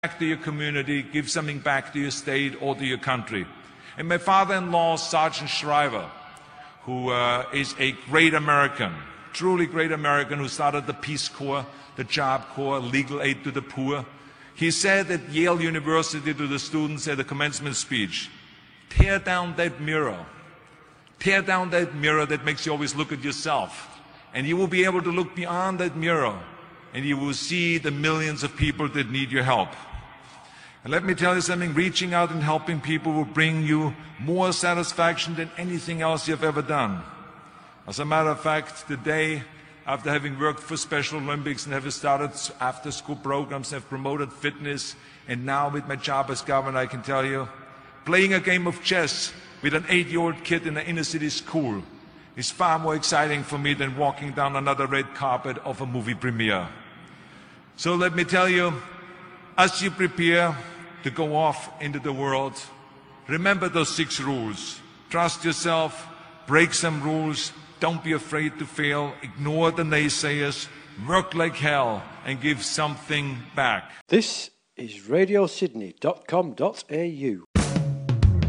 back to your community, give something back to your state or to your country. And my father-in-law, Sergeant Shriver, who is a great American, truly great American, who started the Peace Corps, the Job Corps, legal aid to the poor. He said at Yale University to the students at the commencement speech, tear down that mirror. Tear down that mirror that makes you always look at yourself. And you will be able to look beyond that mirror, and you will see the millions of people that need your help. And let me tell you something, reaching out and helping people will bring you more satisfaction than anything else you've ever done. As a matter of fact, today, after having worked for Special Olympics and having started after-school programs, have promoted fitness, and now with my job as governor, I can tell you, playing a game of chess with an 8-year-old kid in an inner-city school is far more exciting for me than walking down another red carpet of a movie premiere. So let me tell you, as you prepare to go off into the world, remember those 6 rules. Trust yourself, break some rules, don't be afraid to fail, ignore the naysayers, work like hell, and give something back. This is radiosydney.com.au.